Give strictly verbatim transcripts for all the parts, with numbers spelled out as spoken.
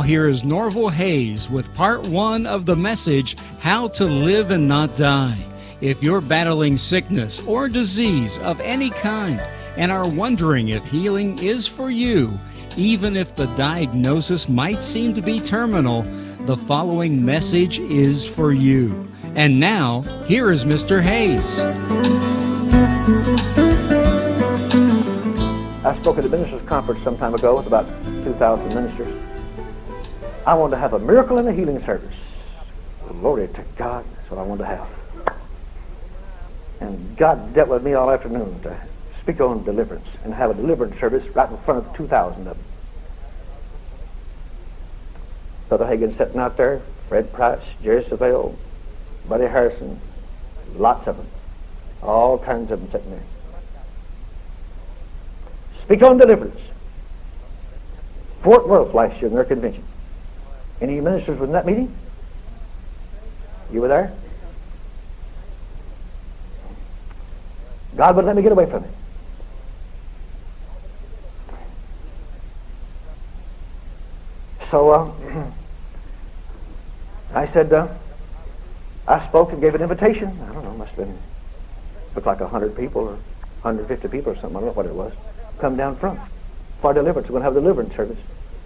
here is Norval Hayes with part one of the message, How to Live and Not Die. If you're battling sickness or disease of any kind and are wondering if healing is for you, even if the diagnosis might seem to be terminal, the following message is for you. And now, here is Mister Hayes. I spoke at a ministers' conference some time ago with about two thousand ministers. I wanted to have a miracle and a healing service. Glory to God, that's what I wanted to have. And God dealt with me all afternoon to speak on deliverance and have a deliverance service right in front of two thousand of them. Brother Hagin sitting out there, Fred Price, Jerry Savelle, Buddy Harrison, lots of them, all kinds of them sitting there. Speak on deliverance. Fort Worth last year in their convention. Any ministers was in that meeting? You were there? God wouldn't let me get away from it. So uh, I said, uh, I spoke and gave an invitation. I don't know, must have been, looked like a hundred people or one hundred fifty people or something. I don't know what it was. Come down front for deliverance. We're going to have a deliverance service.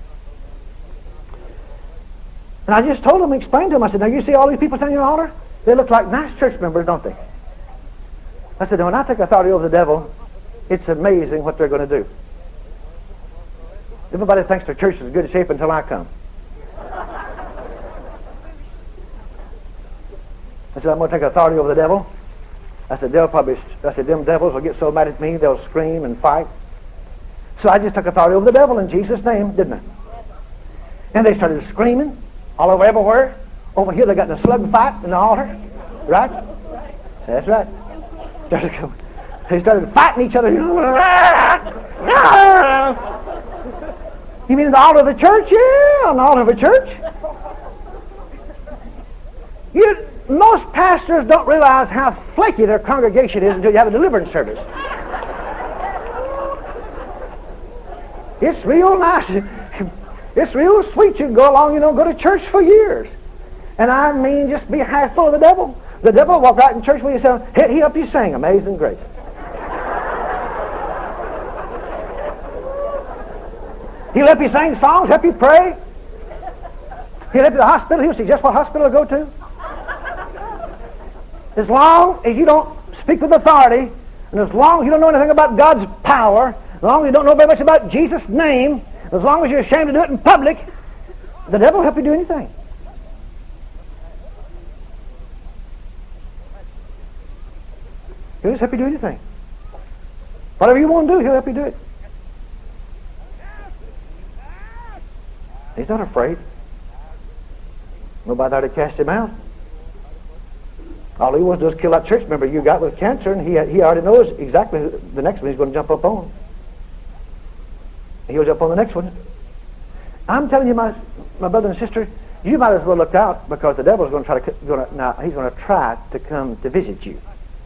And I just told them, explained to them, I said, now you see all these people standing on the altar? They look like nice church members, don't they? I said, when I take authority over the devil, it's amazing what they're going to do. Everybody thinks their church is in good shape until I come. I said, I'm going to take authority over the devil. I said, they'll probably, I said, them devils will get so mad at me, they'll scream and fight. So I just took authority over the devil in Jesus' name, didn't I? And they started screaming all over everywhere. Over here they got in a slug fight in the altar. Right? That's right. They started fighting each other. You mean the altar of the church? Yeah, on the altar of a church. You, most pastors don't realize how flaky their congregation is until you have a deliverance service. It's real nice. It's real sweet. You can go along, you know, go to church for years. And I mean, just be half full of the devil. The devil will walk right in church with you and say, he help you sing Amazing Grace. He'll help you sing songs, help you pray. He'll help you to the hospital. He'll suggest what hospital to go to. As long as you don't speak with authority, and as long as you don't know anything about God's power, as long as you don't know very much about Jesus' name, as long as you're ashamed to do it in public, the devil will help you do anything. He'll just help you do anything. Whatever you want to do, he'll help you do it. He's not afraid. Nobody there to cast him out. All he wants to do is kill that church member you got with cancer, and he he already knows exactly who, the next one he's going to jump up on. He'll jump on the next one. I'm telling you, my my brother and sister, you might as well look out, because the devil's going to try to going to now he's going to try to come to visit you.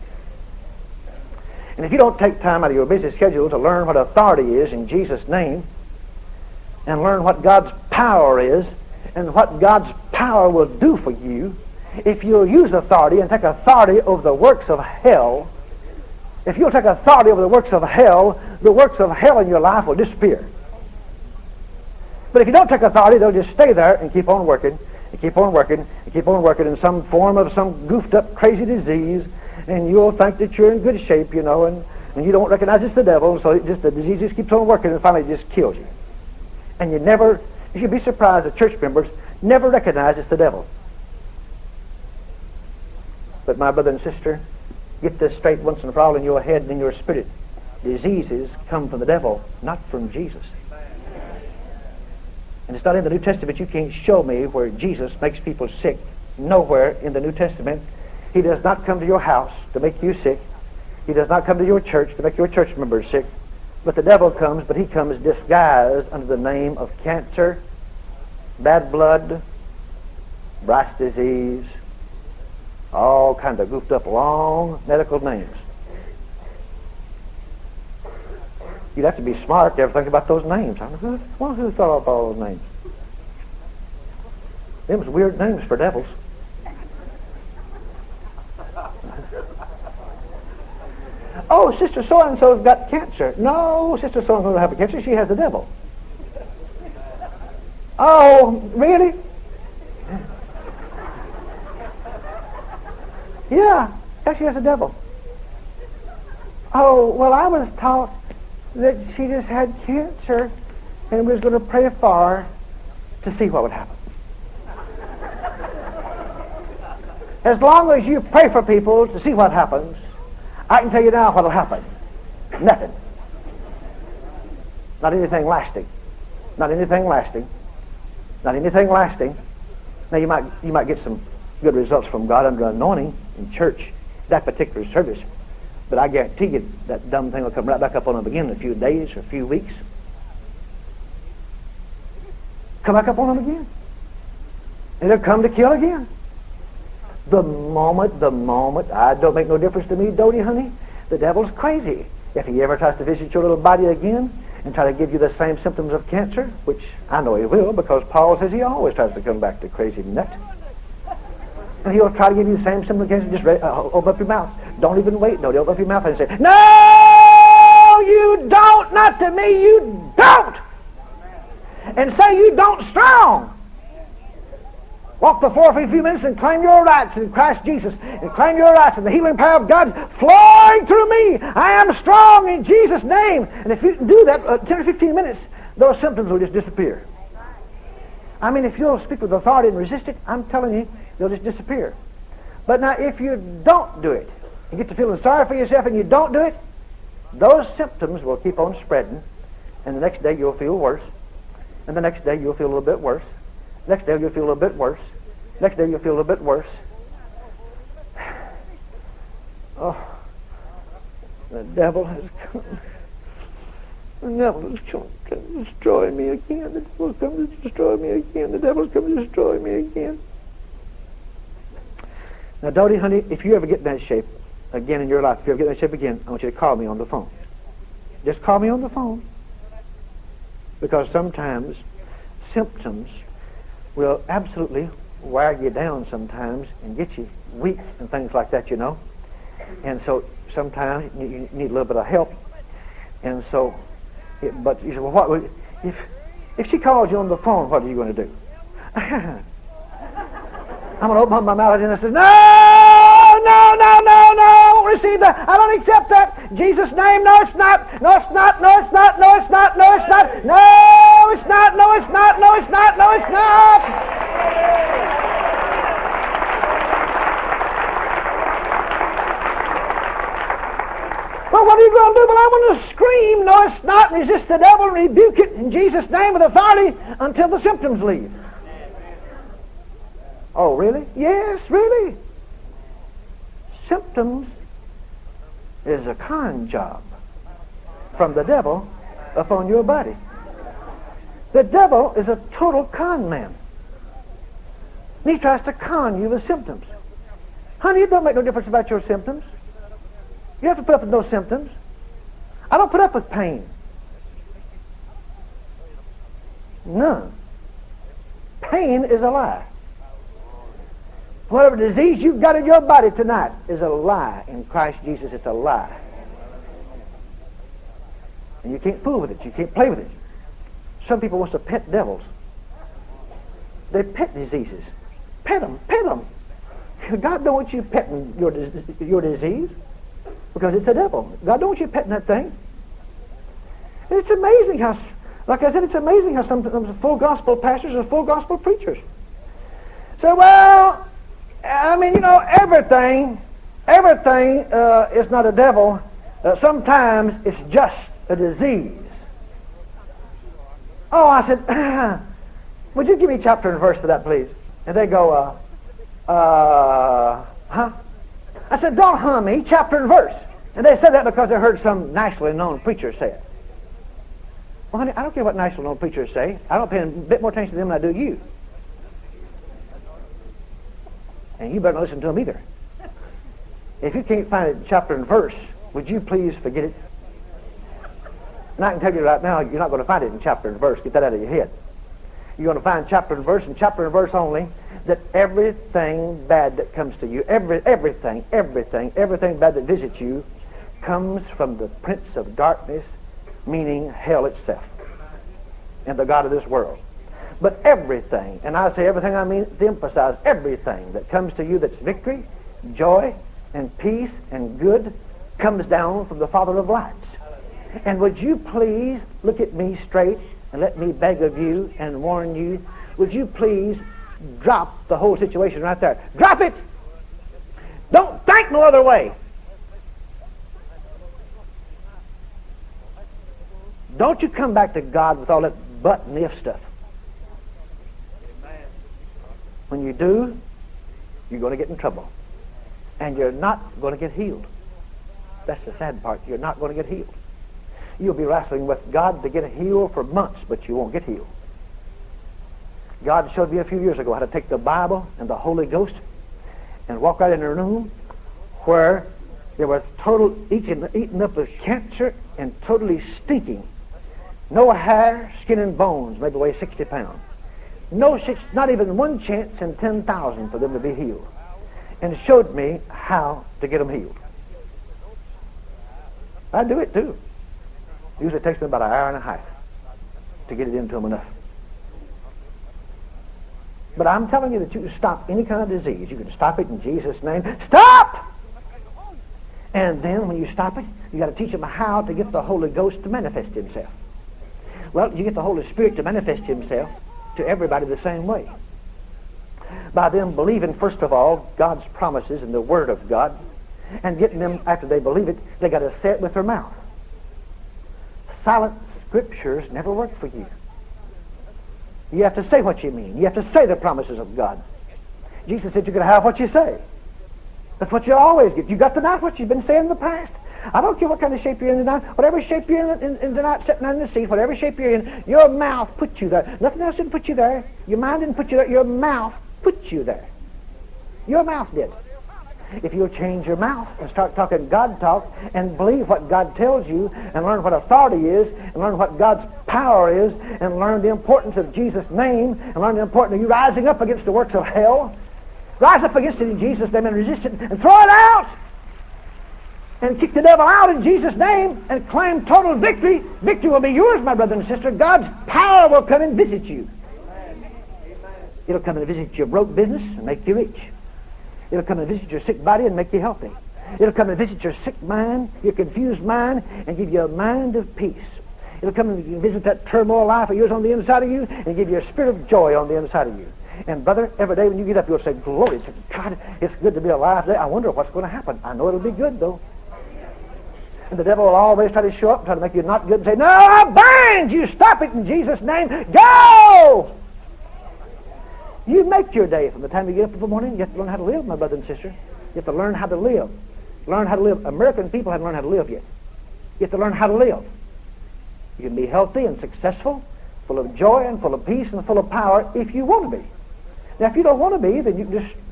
And if you don't take time out of your busy schedule to learn what authority is in Jesus' name, and learn what God's power is, and what God's power will do for you, if you'll use authority and take authority over the works of hell, if you'll take authority over the works of hell, the works of hell in your life will disappear. But if you don't take authority, they'll just stay there and keep on working, and keep on working, and keep on working in some form of some goofed up crazy disease, and you'll think that you're in good shape, you know, and, and you don't recognize it's the devil, so it just the disease just keeps on working, and finally it just kills you. And you never, you should be surprised that church members never recognize it's the devil. But my brother and sister, get this straight once and for all in your head and in your spirit. Diseases come from the devil, not from Jesus. And it's not in the New Testament. You can't show me where Jesus makes people sick. Nowhere in the New Testament. He does not come to your house to make you sick. He does not come to your church to make your church members sick. But the devil comes, but he comes disguised under the name of cancer, bad blood, Brice disease, all kinds of goofed up long medical names. You'd have to be smart to ever think about those names. I don't know who, well, who thought up all those names. Them's weird names for devils. Oh, Sister so-and-so's got cancer. No, Sister so-and-so doesn't have cancer. She has the devil. Oh, really? Yeah, yeah, she has the devil. Oh, well, I was taught that she just had cancer and we was going to pray for her to see what would happen. As long as you pray for people to see what happens, I can tell you now what will happen. Nothing. Not anything lasting. Not anything lasting. Not anything lasting. Now you might you might get some good results from God under anointing in church, that particular service. But I guarantee you that dumb thing will come right back up on them again in a few days or a few weeks. Come back up on them again. And they'll come to kill again. The moment, the moment, I don't make no difference to me, Dodie, honey. The devil's crazy. If he ever tries to visit your little body again and try to give you the same symptoms of cancer, which I know he will because Paul says he always tries to come back to crazy nut. And he'll try to give you the same symptoms of cancer. Just ready, uh, open up your mouth. Don't even wait. No, open up your mouth and say, no, you don't. Not to me, you don't. And say you don't strong. Walk the floor for a few minutes and claim your rights in Christ Jesus. And claim your rights in the healing power of God flowing through me. I am strong in Jesus' name. And if you can do that uh, ten or fifteen minutes, those symptoms will just disappear. I mean, if you'll speak with authority and resist it, I'm telling you, they'll just disappear. But now, if you don't do it, you get to feeling sorry for yourself and you don't do it, those symptoms will keep on spreading. And the next day you'll feel worse. And the next day you'll feel a little bit worse. Next day you'll feel a little bit worse. Next day you'll feel a little bit worse. Oh, the devil has come. The devil has come to destroy me again. The devil has come to destroy me again. The devil has come to destroy me again. Now, Dodie, honey, if you ever get in that shape again in your life, if you ever get in that shape again, I want you to call me on the phone. Just call me on the phone. Because sometimes symptoms will absolutely wear you down sometimes and get you weak and things like that, you know. And so sometimes you, you need a little bit of help. And so, it, but you say, well, what would, if, if she calls you on the phone, what are you going to do? I'm going to open up my mouth and I say, no, no, no, no, no, I won't receive that. I don't accept that. Jesus' name, no, it's not. No, it's not. No, it's not. No, it's not. No, it's not. No, it's not. No, it's not. No, it's not. No, it's not. Well, what are you going to do? Well, I'm going to scream, no, it's not, resist the devil, rebuke it in Jesus' name with authority until the symptoms leave. Oh, really? Yes, really. Symptoms is a con job from the devil upon your body. The devil is a total con man. And he tries to con you with symptoms. Honey, it don't make no difference about your symptoms. You have to put up with those symptoms. I don't put up with pain. None. Pain is a lie. Whatever disease you've got in your body tonight is a lie. In Christ Jesus, it's a lie. And you can't fool with it. You can't play with it. Some people want to pet devils. They pet diseases. Pet them. Pet them. God don't want you petting your, your disease. Because it's a devil. God don't want you petting that thing. And it's amazing how, like I said, it's amazing how some, some full gospel pastors are full gospel preachers. So, well, I mean, you know, everything, everything uh, is not a devil. Uh, sometimes it's just a disease. Oh, I said, would you give me chapter and verse for that, please? And they go, uh, uh, huh? I said, don't hum me, chapter and verse. And they said that because they heard some nationally known preacher say it. Well, honey, I don't care what nationally known preachers say. I don't pay a bit more attention to them than I do you. And you better not listen to them either. If you can't find it in chapter and verse, would you please forget it? And I can tell you right now, you're not going to find it in chapter and verse. Get that out of your head. You're going to find chapter and verse and chapter and verse only that everything bad that comes to you, every everything, everything, everything bad that visits you comes from the prince of darkness, meaning hell itself, and the god of this world. But everything, and I say everything, I mean to emphasize everything that comes to you that's victory, joy, and peace, and good, comes down from the Father of lights. And would you please look at me straight and let me beg of you and warn you, would you please drop the whole situation right there. Drop it! Don't think no other way. Don't you come back to God with all that but and if stuff. When you do, you're going to get in trouble. And you're not going to get healed. That's the sad part. You're not going to get healed. You'll be wrestling with God to get healed for months, but you won't get healed. God showed me a few years ago how to take the Bible and the Holy Ghost and walk right in a room where there was total eating, eaten up with cancer and totally stinking. No hair, skin and bones, maybe weigh sixty pounds. No, six, not even one chance in ten thousand for them to be healed. And showed me how to get them healed. I do it too. Usually it takes me about an hour and a half to get it into them enough. But I'm telling you that you can stop any kind of disease. You can stop it in Jesus' name. Stop! And then when you stop it, you got to teach them how to get the Holy Ghost to manifest himself. Well, you get the Holy Spirit to manifest himself to everybody the same way. By them believing, first of all, God's promises and the Word of God, and getting them, after they believe it, they got to say it with their mouth. Silent scriptures never work for you. You have to say what you mean. You have to say the promises of God. Jesus said you could have what you say. That's what you always get. You got tonight what you've been saying in the past. I don't care what kind of shape you're in tonight. Whatever shape you're in, in, in tonight, sitting on the seat, whatever shape you're in, your mouth put you there. Nothing else didn't put you there. Your mind didn't put you there. Your mouth put you there. Your mouth did. If you'll change your mouth and start talking God talk and believe what God tells you and learn what authority is and learn what God's power is and learn the importance of Jesus' name and learn the importance of you rising up against the works of hell, rise up against it in Jesus' name and resist it and throw it out and kick the devil out in Jesus' name and claim total victory. Victory will be yours, my brother and sister. God's power will come and visit you. It'll come and visit your broke business and make you rich. It'll come and visit your sick body and make you healthy. It'll come and visit your sick mind, your confused mind, and give you a mind of peace. It'll come and visit that turmoil life of yours on the inside of you and give you a spirit of joy on the inside of you. And brother, every day when you get up, you'll say, glory to God, it's good to be alive today. I wonder what's going to happen. I know it'll be good, though. And the devil will always try to show up and try to make you not good and say, no, I bind you. Stop it in Jesus' name. Go! You make your day from the time you get up in the morning. You have to learn how to live, my brother and sister. You have to learn how to live. Learn how to live. American people haven't learned how to live yet. You have to learn how to live. You can be healthy and successful, full of joy and full of peace and full of power if you want to be. Now, if you don't want to be, then you can just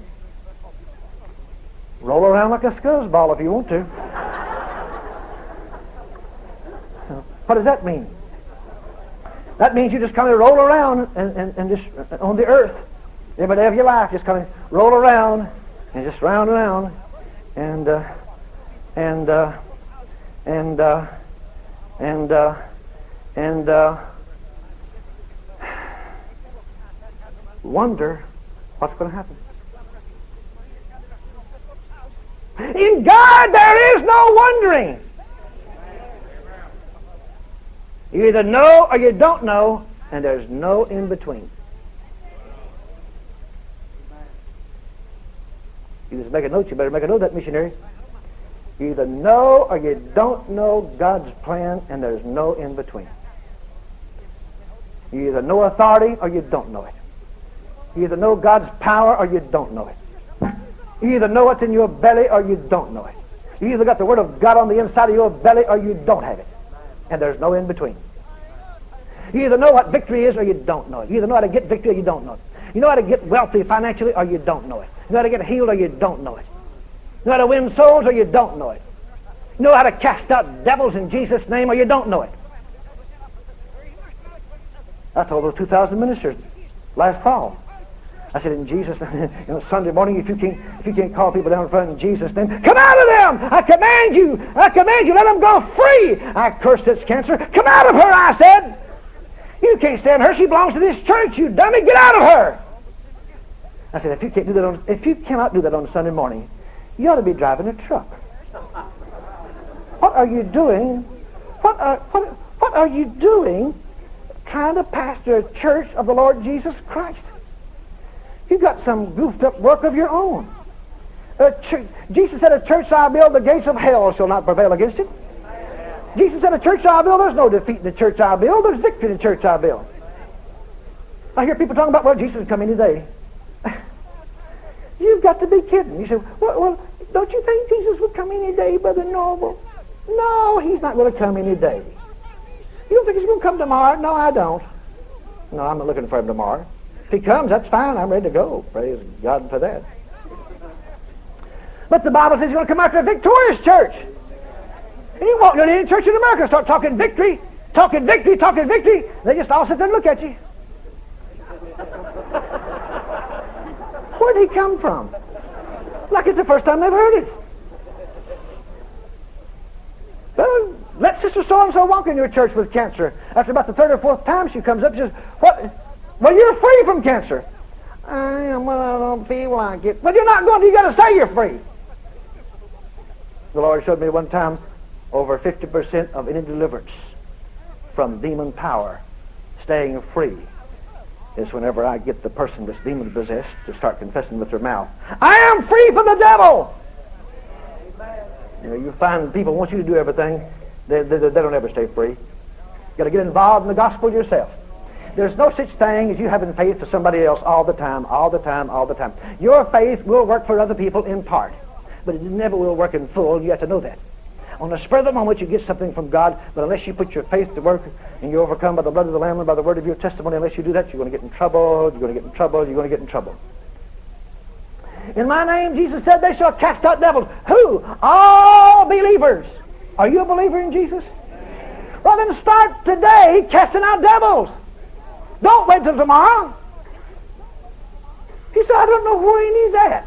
roll around like a scuzzball if you want to. What does that mean? That means you just kind of roll around and, and, and just on the earth. Every day of your life, just kind of roll around and just round and round, and uh, and uh, and uh, and uh, and uh, wonder what's going to happen. In God, there is no wondering. You either know or you don't know, and there's no in between. You just make a note. You better make a note of that, missionary. You either know or you don't know God's plan, and there's no in between. You either know authority or you don't know it. You either know God's power or you don't know it. You either know what's in your belly or you don't know it. You either got the Word of God on the inside of your belly or you don't have it. And there's no in between. You either know what victory is or you don't know it. You either know how to get victory or you don't know it. You know how to get wealthy financially or you don't know it. You know how to get healed or you don't know it. You know how to win souls or you don't know it. You know how to cast out devils in Jesus' name or you don't know it. I told those two thousand ministers last fall. I said, in Jesus' name, you know, Sunday morning, if you can't, if you can't call people down in front in Jesus' name, come out of them! I command you! I command you! Let them go free! I curse this cancer. Come out of her! I said. You can't stand her. She belongs to this church. You dummy! Get out of her! I said, if you can't do that on, if you cannot do that on Sunday morning, you ought to be driving a truck. What are you doing? What are what what are you doing? Trying to pastor a church of the Lord Jesus Christ. You've got some goofed up work of your own. A church, Jesus said, a church I'll build, the gates of hell shall not prevail against it. Jesus said, a church I'll build, there's no defeat in the church I'll build, there's victory in the church I'll build. I hear people talking about, well, Jesus is coming today. You've got to be kidding. You say, well, well, don't you think Jesus would come any day, Brother Norval? No, he's not going to come any day. You don't think he's going to come tomorrow? No, I don't. No, I'm not looking for him tomorrow. If he comes, that's fine. I'm ready to go. Praise God for that. But the Bible says he's going to come after a victorious church. And you walk into any church in America and start talking victory, talking victory, talking victory. They just all sit there and look at you. Where did he come from? Like it's the first time they've heard it. Well, let Sister so-and-so walk in your church with cancer. After about the third or fourth time she comes up and says, what? Well, you're free from cancer. I am, well, I don't feel like it. But you're not going to, you got to say you're free. The Lord showed me one time over fifty percent of any deliverance from demon power, staying free, is whenever I get the person that's demon possessed to start confessing with their mouth, I am free from the devil. You know, you find people want you to do everything. They, they, they don't ever stay free. You've got to get involved in the gospel yourself. There's no such thing as you having faith for somebody else all the time, all the time, all the time. Your faith will work for other people in part, but it never will work in full. You have to know that. On the spur of the moment, you get something from God, but unless you put your faith to work and you overcome by the blood of the Lamb and by the word of your testimony, unless you do that, you're going to get in trouble, you're going to get in trouble, you're going to get in trouble. In my name, Jesus said, they shall cast out devils. Who? All believers. Are you a believer in Jesus? Well, then start today casting out devils. Don't wait till tomorrow. He said, I don't know where he's at.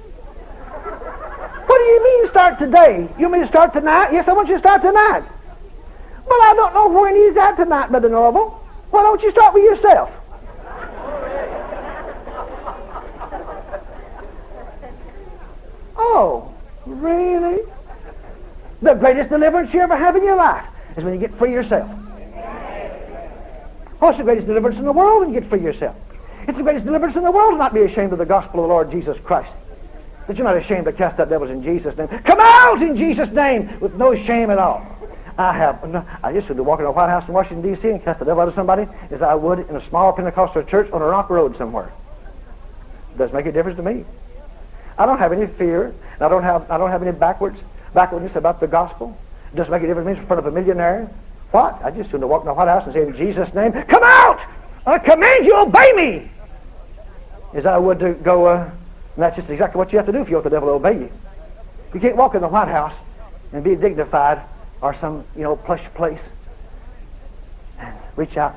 What do you mean start today? You mean to start tonight? Yes, I want you to start tonight. Well, I don't know where he's at tonight, Brother Norval. Why don't you start with yourself? Oh, really? The greatest deliverance you ever have in your life is when you get free yourself. What's the greatest deliverance in the world when you get free yourself? It's the greatest deliverance in the world to not be ashamed of the gospel of the Lord Jesus Christ. That you're not ashamed to cast out devils in Jesus' name. Come out in Jesus' name with no shame at all. I have, I used to walk in a White House in Washington, D C and cast the devil out of somebody as I would in a small Pentecostal church on a rock road somewhere. It doesn't make a difference to me. I don't have any fear, and I don't have, I don't have any backwards, backwardness about the gospel. It doesn't make a difference to me in front of a millionaire. What? I just soon to walk in the White House and say in Jesus' name, come out! I command you, obey me! As I would to go, uh, and that's just exactly what you have to do if you want the devil to obey you. You can't walk in the White House and be dignified or some, you know, plush place and reach out.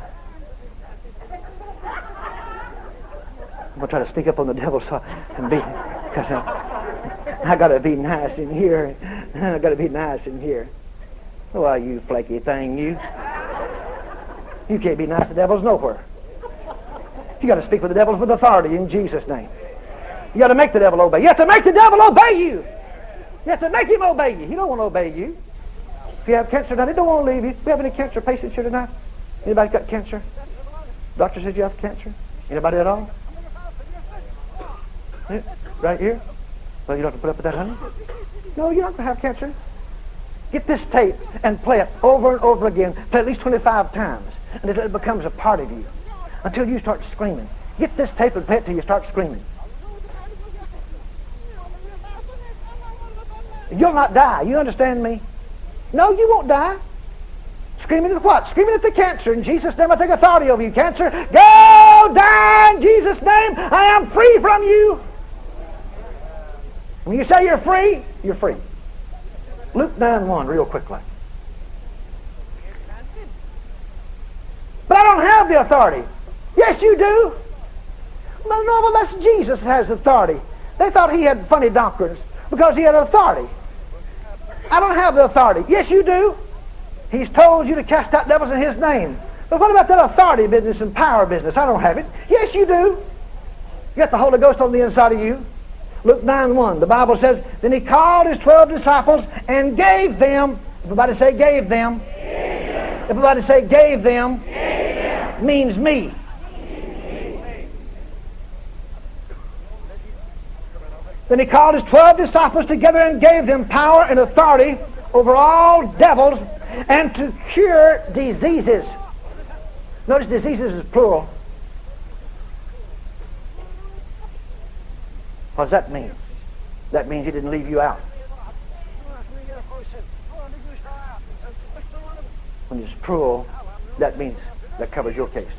I'm going to try to sneak up on the devil so and be, because I, I got to be nice in here. I got to be nice in here. Why, you flaky thing, you. You can't be nice to devils nowhere. You got to speak with the devils with authority in Jesus' name. You got to make the devil obey. You have to make the devil obey you. You have to make him obey you. He don't want to obey you. If you have cancer tonight, he don't want to leave you. Do we have any cancer patients here tonight? Anybody got cancer? Doctor says you have cancer. Anybody at all? Yeah, right here? Well, you don't have to put up with that, honey. No, you're not going to have cancer. Get this tape and play it over and over again. Play at least twenty-five times until it becomes a part of you. Until you start screaming. Get this tape and play it till you start screaming. You'll not die. You understand me? No, you won't die. Screaming at what? Screaming at the cancer. In Jesus' name, I take authority over you, cancer. Go die in Jesus' name. I am free from you. When you say you're free, you're free. Luke nine one, real quickly. But But I don't have the authority. Yes, you do. No, no, well, that's Jesus has authority. They thought he had funny doctrines because he had authority. I don't have the authority. Yes, you do. He's told you to cast out devils in his name. But what about that authority business and power business? I don't have it. Yes, you do. You got the Holy Ghost on the inside of you. Luke nine one, the Bible says, then he called his twelve disciples and gave them, everybody say gave them. Gave them. Everybody say gave them. Gave them. Means me. Then he called his twelve disciples together and gave them power and authority over all devils and to cure diseases. Notice diseases is plural. What does that mean? That means he didn't leave you out. When it's plural, that means that covers your case.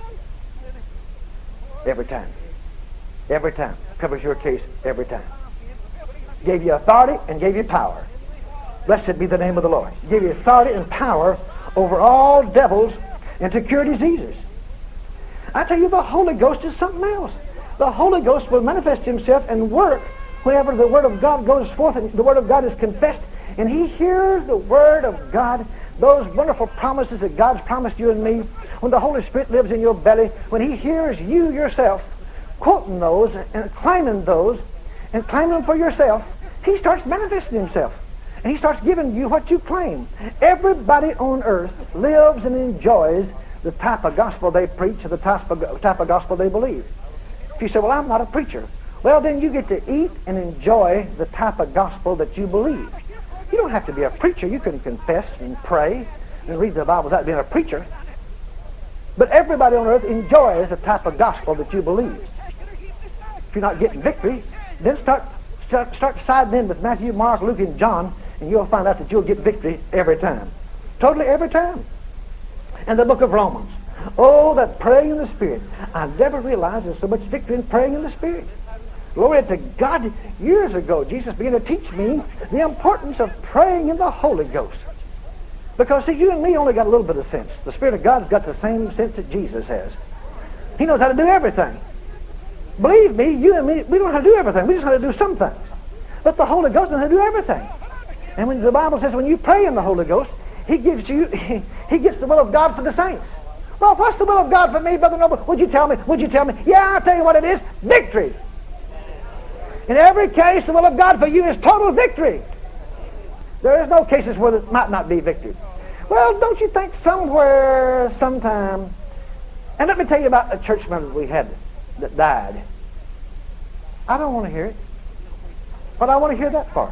Every time. Every time. Covers your case every time. Gave you authority and gave you power. Blessed be the name of the Lord. Gave you authority and power over all devils and to cure diseases. I tell you, the Holy Ghost is something else. The Holy Ghost will manifest himself and work whenever the Word of God goes forth and the Word of God is confessed and he hears the Word of God, those wonderful promises that God's promised you and me, when the Holy Spirit lives in your belly, when he hears you yourself quoting those and claiming those and claiming them for yourself, he starts manifesting himself. And he starts giving you what you claim. Everybody on earth lives and enjoys the type of gospel they preach or the type of, type of gospel they believe. If you say, well, I'm not a preacher, well, then you get to eat and enjoy the type of gospel that you believe. You don't have to be a preacher. You can confess and pray and read the Bible without being a preacher. But everybody on earth enjoys the type of gospel that you believe. If you're not getting victory, then start, start, start siding in with Matthew, Mark, Luke, and John, and you'll find out that you'll get victory every time. Totally every time. And the book of Romans. Oh, that praying in the Spirit. I never realized there's so much victory in praying in the Spirit. Glory to God. Years ago, Jesus began to teach me the importance of praying in the Holy Ghost. Because, see, you and me only got a little bit of sense. The Spirit of God's got the same sense that Jesus has. He knows how to do everything. Believe me, you and me, we don't know how to do everything. We just know how to do some things. But the Holy Ghost knows how to do everything. And when the Bible says when you pray in the Holy Ghost, he gives you, he, he gets the will of God for the saints. Well, what's the will of God for me, Brother Noble? Would you tell me? Would you tell me? Yeah, I'll tell you what it is. Victory. In every case, the will of God for you is total victory. There is no cases where there might not be victory. Well, don't you think somewhere, sometime, and let me tell you about a church member we had that died. I don't want to hear it. What I want to hear that for?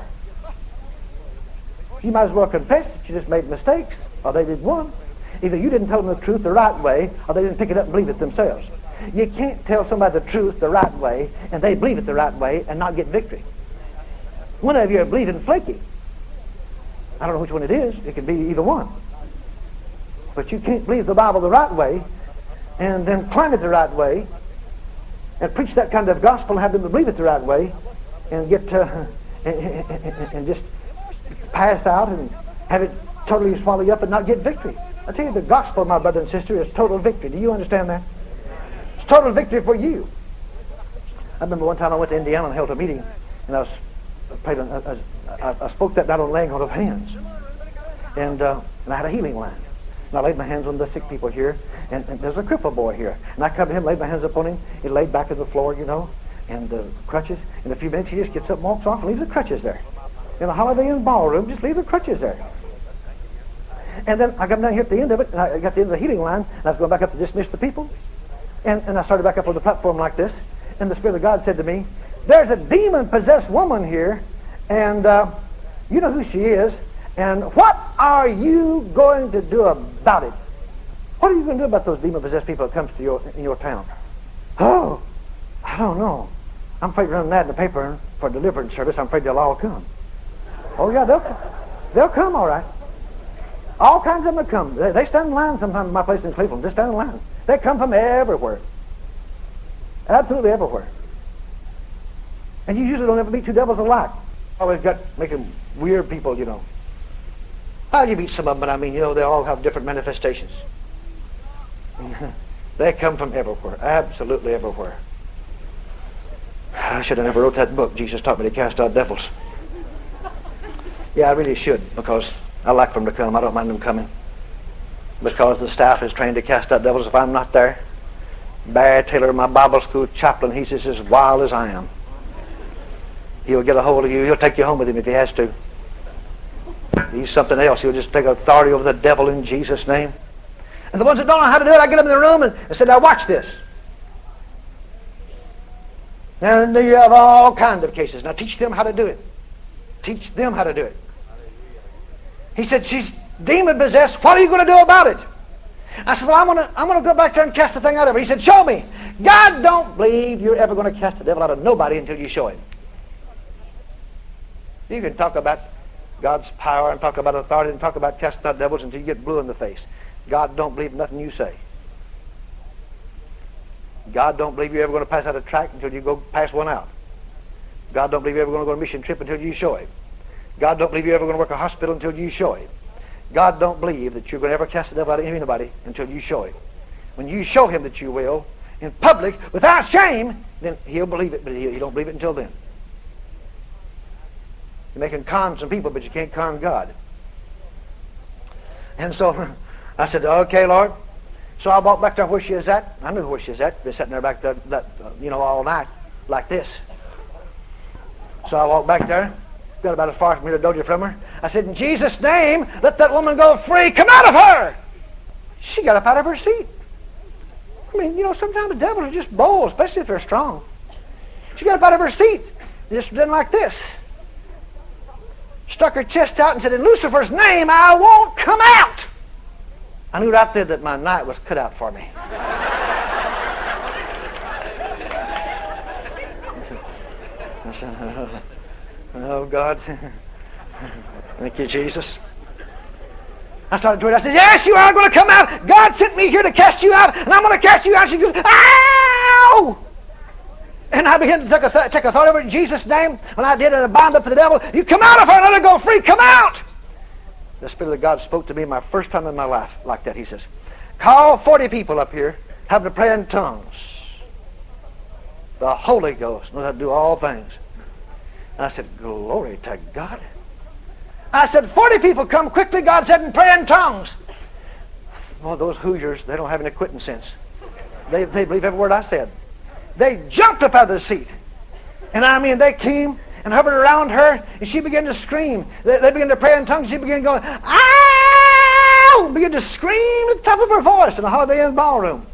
You might as well confess that you just made mistakes, or they did one. Either you didn't tell them the truth the right way, or they didn't pick it up and believe it themselves. You can't tell somebody the truth the right way, and they believe it the right way, and not get victory. One of you are believing flaky. I don't know which one it is. It could be either one. But you can't believe the Bible the right way, and then claim it the right way, and preach that kind of gospel and have them believe it the right way, and get uh, and, and, and just pass out and have it totally swallow you up and not get victory. I tell you, the gospel, my brother and sister, is total victory. Do you understand that? It's total victory for you. I remember one time I went to Indiana and held a meeting, and I was prayed on, I, I, I spoke that night on laying on of hands, and uh, and I had a healing line. And I laid my hands on the sick people here, and, and there's a crippled boy here, and I come to him, laid my hands upon him. He laid back on the floor, you know, and the uh, crutches. In a few minutes, he just gets up, and walks off, and leaves the crutches there. In a Holiday Inn ballroom, just leave the crutches there. And then I got down here at the end of it, and I got to the end of the healing line, and I was going back up to dismiss the people. And, and I started back up on the platform like this, and the Spirit of God said to me, there's a demon-possessed woman here, and uh, you know who she is, and what are you going to do about it? What are you going to do about those demon-possessed people that comes to your in your town? Oh, I don't know. I'm afraid to run that in the paper for deliverance service. I'm afraid they'll all come. Oh, yeah, they'll come. They'll come, all right. All kinds of them will come. They, they stand in line sometimes in my place in Cleveland. They stand in line. They come from everywhere. Absolutely everywhere. And you usually don't ever meet two devils alike. Always got making weird people, you know. Oh, you meet some of them, but I mean, you know, they all have different manifestations. They come from everywhere, absolutely everywhere. I should have never wrote that book, Jesus Taught Me to Cast Out Devils. Yeah, I really should, because I like for them to come. I don't mind them coming. Because the staff is trained to cast out devils if I'm not there. Barry Taylor, my Bible school chaplain, he's just as wild as I am. He'll get a hold of you. He'll take you home with him if he has to. He's something else. He'll just take authority over the devil in Jesus' name. And the ones that don't know how to do it, I get them in the room and I said, now watch this. And you have all kinds of cases. Now teach them how to do it. Teach them how to do it. He said, she's demon possessed. What are you going to do about it? I said, well, I'm going to I'm going to go back there and cast the thing out of her. He said, show me. God don't believe you're ever going to cast the devil out of nobody until you show him. You can talk about God's power and talk about authority and talk about casting out devils until you get blue in the face. God don't believe nothing you say. God don't believe you're ever going to pass out a tract until you go pass one out. God don't believe you're ever going to go on a mission trip until you show him. God don't believe you're ever going to work a hospital until you show him. God don't believe that you're going to ever cast the devil out of anybody until you show him. When you show him that you will, in public, without shame, then he'll believe it, but he, he don't believe it until then. You may can con some people, but you can't con God. And so I said, okay, Lord. So I walked back there where she is at. I knew where she is at. Been sitting there back there, that, uh, you know, all night, like this. So I walked back there. Got about as far from here to doja from her. I said, in Jesus' name, let that woman go free. Come out of her! She got up out of her seat. I mean, you know, sometimes the devils are just bold, especially if they're strong. She got up out of her seat. Just did like this. Stuck her chest out and said, in Lucifer's name, I won't come out. I knew right there that my night was cut out for me. I said, oh, God. Thank you, Jesus. I started doing it. I said, yes, you are going to come out. God sent me here to cast you out, and I'm going to cast you out. She goes, ow! And I began to take, a take authority over it in Jesus' name. When I did it, I bound up to the devil. You come out of her and let her go free. Come out! The Spirit of God spoke to me my first time in my life like that. He says, call forty people up here, have them to pray in tongues. The Holy Ghost knows how to do all things. And I said, glory to God. I said, forty people come quickly, God said, and pray in tongues. Well, those Hoosiers, they don't have any quitting sense. They, they believe every word I said. They jumped up out of their seat. And I mean, they came and hovered around her, and she began to scream. They, they began to pray in tongues. She began going, ow! Began to scream at the top of her voice in the Holiday Inn ballroom.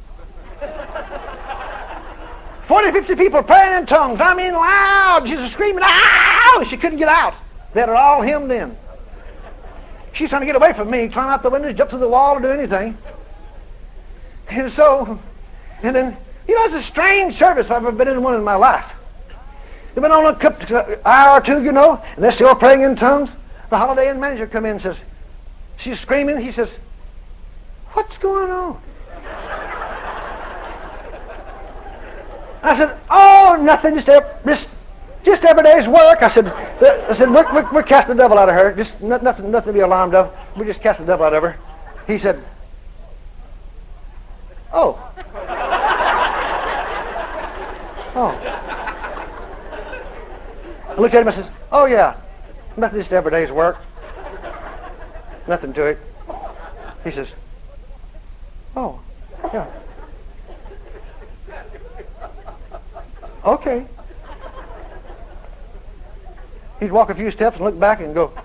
forty, fifty people praying in tongues. I mean, loud. She was screaming, ow! She couldn't get out. They had her all hemmed in. She's trying to get away from me, climb out the window, jump through the wall, or do anything. And so, and then, you know, it's a strange service if I've ever been in one in my life. They've been on a couple, hour or two, you know, and they're still praying in tongues. The Holiday Inn manager come in and says, she's screaming. He says, what's going on? I said, oh, nothing, just, just, just every day's work. I said, I said, we're, we're, we're casting the devil out of her. Just nothing, nothing to be alarmed of. We just cast the devil out of her. He said, oh. Oh. I looked at him and said, oh yeah, nothing, just every day's work. Nothing to it. He says, oh, yeah. Okay. He'd walk a few steps and look back and go,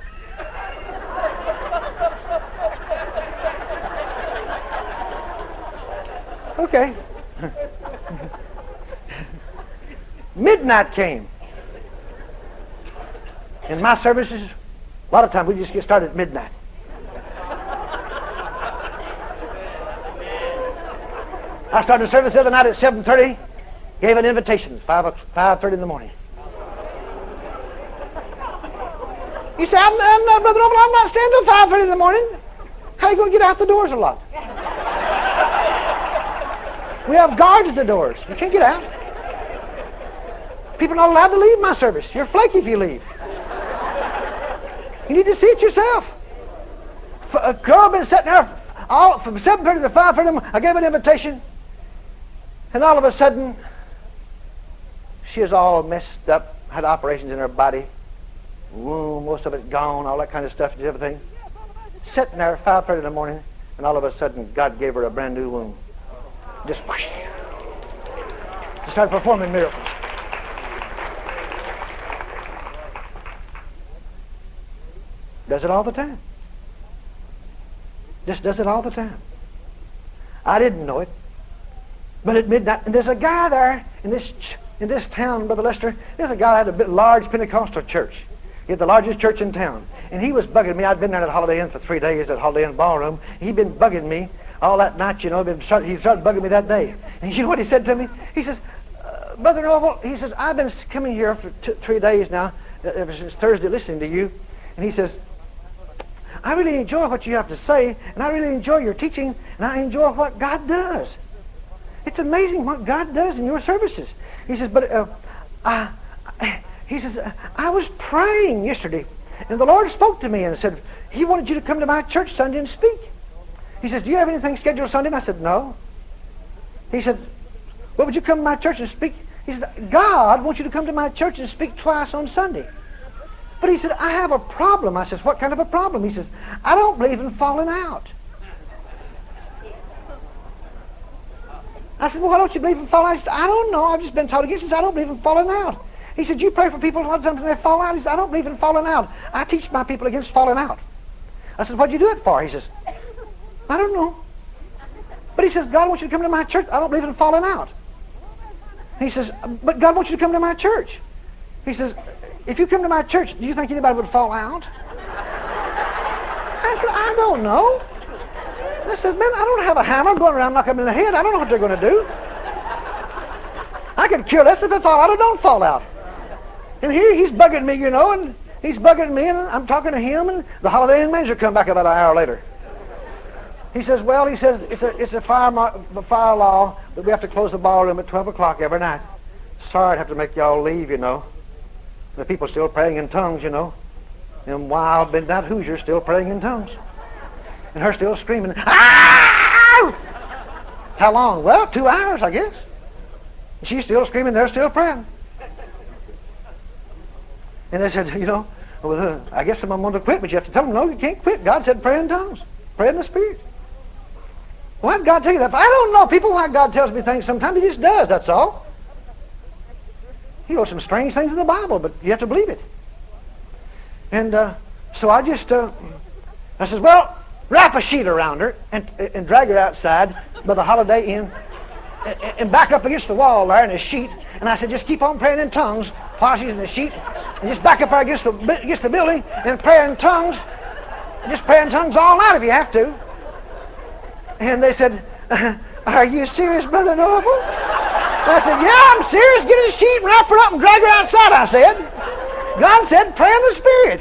okay. Midnight came. In my services, a lot of times we just get started at midnight. I started service the other night at seven thirty. Gave an invitation, five thirty in the morning. You say, I'm, I'm not, Brother Noble, I'm not staying till five thirty in the morning. How are you going to get out the doors a lot? We have guards at the doors. You can't get out. People are not allowed to leave my service. You're flaky if you leave. You need to see it yourself. A girl been sitting there all from seven thirty to five thirty, I gave an invitation, and all of a sudden, she is all messed up, had operations in her body, womb, most of it gone, all that kind of stuff and everything. Sitting there at five thirty in the morning, and all of a sudden, God gave her a brand new womb. Just whoosh, she started performing miracles. Does it all the time. Just does it all the time. I didn't know it. But at midnight, and there's a guy there in this in this town, Brother Lester, there's a guy that had a bit large Pentecostal church. He had the largest church in town. And he was bugging me. I'd been there at Holiday Inn for three days at Holiday Inn Ballroom. He'd been bugging me all that night, you know. Been start, he started bugging me that day. And you know what he said to me? He says, uh, Brother Norval, he says, I've been coming here for two, three days now, ever since Thursday, listening to you. And he says, I really enjoy what you have to say, and I really enjoy your teaching, and I enjoy what God does. It's amazing what God does in your services. He says, but uh, I, he says, I was praying yesterday, and the Lord spoke to me and said, He wanted you to come to my church Sunday and speak. He says, do you have anything scheduled Sunday? And I said, no. He said, well, would you come to my church and speak? He said, God wants you to come to my church and speak twice on Sunday. But he said, I have a problem. I says, what kind of a problem? He says, I don't believe in falling out. I said, well, why don't you believe in falling out? He said, I don't know. I've just been taught against it. He said, I don't believe in falling out. He said, you pray for people a lot of times and they fall out. He said, I don't believe in falling out. I teach my people against falling out. I said, what'd you do it for? He says, I don't know. But he says, God wants you to come to my church. I don't believe in falling out. He says, but God wants you to come to my church. He says, if you come to my church, do you think anybody would fall out? I said, I don't know. I said, man, I don't have a hammer going around knocking them in the head. I don't know what they're going to do. I could care less if they fall out or don't fall out. And here he's bugging me, you know, and he's bugging me, and I'm talking to him, and the Holiday Inn manager come back about an hour later. He says, well, he says, it's a, it's a fire, a fire law that we have to close the ballroom at twelve o'clock every night. Sorry I'd have to make y'all leave, you know. The people still praying in tongues, you know. Them wild midnight Hoosiers still praying in tongues. And her still screaming, ah! How long? Well, two hours, I guess. And she's still screaming, they're still praying. And they said, you know, well, uh, I guess someone wanted to quit, but you have to tell them, no, you can't quit. God said pray in tongues. Pray in the Spirit. Why did God tell you that? I don't know. People, why God tells me things sometimes, He just does, that's all. He wrote some strange things in the Bible, but you have to believe it. And uh, so I just, uh, I says, well, wrap a sheet around her and, and drag her outside by the Holiday Inn and, and back up against the wall there in a sheet. And I said, just keep on praying in tongues while she's in the sheet. And just back up there against the, against the building and pray in tongues. Just pray in tongues all night if you have to. And they said, are you serious, Brother Norval? I said, yeah, I'm serious. Get a sheet, wrap her up, and drag her outside, I said. God said, pray in the Spirit.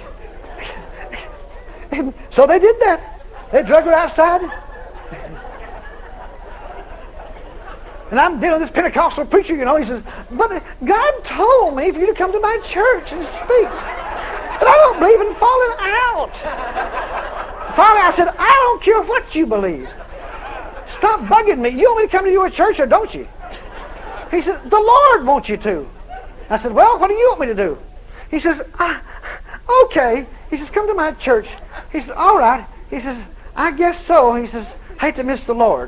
And so they did that. They drug her outside. And I'm dealing with this Pentecostal preacher, you know. He says, but God told me for you to come to my church and speak. But I don't believe in falling out. Finally, I said, I don't care what you believe. Stop bugging me. You want me to come to your church or don't you? He said, the Lord wants you to. I said, well, what do you want me to do? He says, ah, okay. He says, come to my church. He says, all right. He says, I guess so. He says, hate to miss the Lord.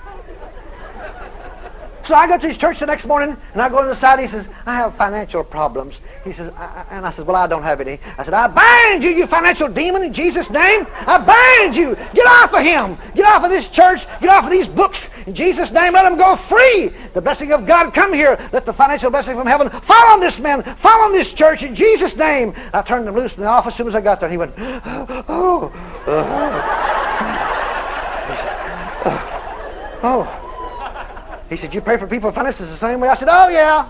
So I go to his church the next morning, and I go to the side. He says, I have financial problems. He says, I, and I said, well, I don't have any. I said, I bind you, you financial demon, in Jesus' name. I bind you. Get off of him. Get off of this church. Get off of these books. In Jesus' name, let him go free. The blessing of God come here. Let the financial blessing from heaven fall on this man, fall on this church, in Jesus' name. I turned him loose in the office as soon as I got there. He went, oh, oh, oh. He said, you pray for people with finances the same way? I said, oh, yeah.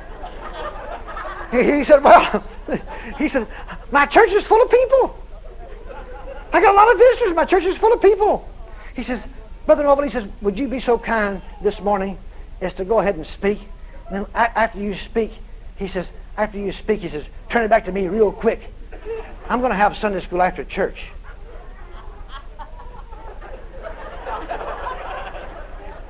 He, he said, well, he said, my church is full of people. I got a lot of visitors. My church is full of people. He says, Brother Norval, he says, would you be so kind this morning as to go ahead and speak? And then after you speak, he says, after you speak, he says, turn it back to me real quick. I'm going to have Sunday school after church.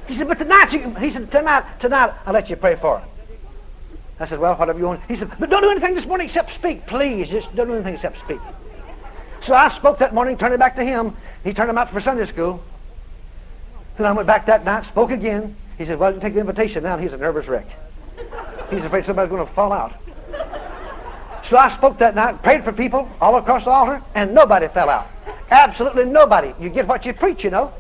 He said, but tonight, you, he said, tonight, tonight, I'll let you pray for her. I said, well, whatever you want. He said, but don't do anything this morning except speak, please. Just don't do anything except speak. So I spoke that morning, turned it back to him. He turned him out for Sunday school. Then I went back that night, spoke again. He said, well, you take the invitation now. And he's a nervous wreck. He's afraid somebody's going to fall out. So I spoke that night, prayed for people all across the altar, and nobody fell out. Absolutely nobody. You get what you preach, you know.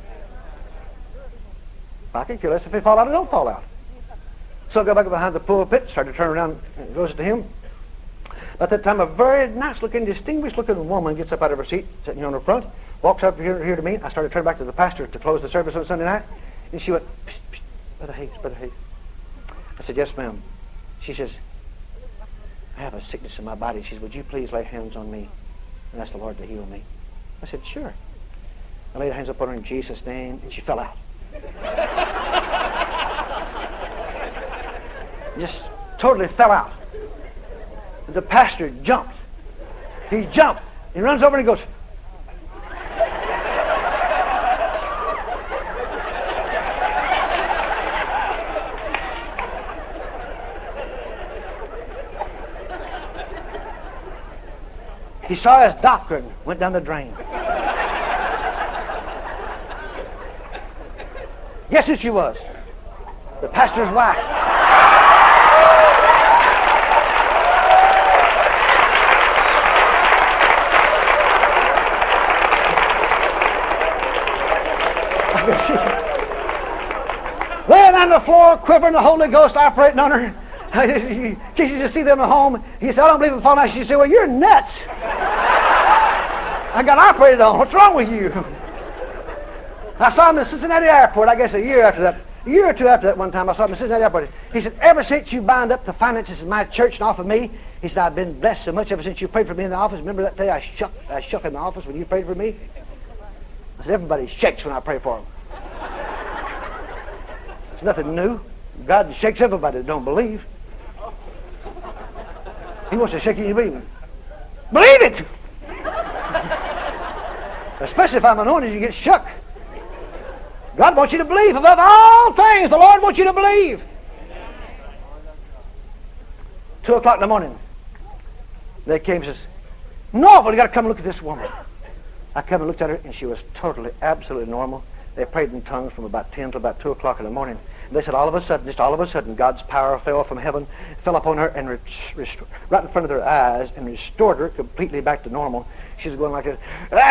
I can care less if they fall out or don't fall out. So I go back behind the pulpit, started to turn around, and goes to him. At that time, a very nice-looking, distinguished-looking woman gets up out of her seat, sitting on the front, walks up here, here to me. I started to turn back to the pastor to close the service on Sunday night, and she went, psst, psst, Brother Hayes, Brother Hayes. I said, yes, ma'am. She says, I have a sickness in my body. She says, would you please lay hands on me and ask the Lord to heal me? I said, sure. I laid hands upon her in Jesus' name, and she fell out. Just totally fell out. The pastor jumped. He jumped. He runs over and he goes, he saw his doctrine went down the drain. Guess who she was? The pastor's wife. Laying on the floor, quivering, the Holy Ghost operating on her. She used to see them at home. He said, I don't believe in falling out. She said, well, you're nuts. I got operated on. What's wrong with you? I saw him in Cincinnati Airport, I guess a year after that. A year or two after that one time, I saw him in Cincinnati Airport. He said, ever since you bound up the finances of my church and offered me, he said, I've been blessed so much ever since you prayed for me in the office. Remember that day I shook, I shook in the office when you prayed for me? I said, everybody shakes when I pray for them. It's nothing new. God shakes everybody that don't believe. He wants to shake you and you believe him. Believe it! Especially if I'm anointed, you get shook. God wants you to believe above all things. The Lord wants you to believe. Two o'clock in the morning, they came and says, Norval, you got to come and look at this woman. I come and looked at her, and she was totally, absolutely normal. They prayed in tongues from about ten to about two o'clock in the morning. And they said all of a sudden, just all of a sudden, God's power fell from heaven, fell upon her, and rest- rest- right in front of their eyes, and restored her completely back to normal. She was going like this.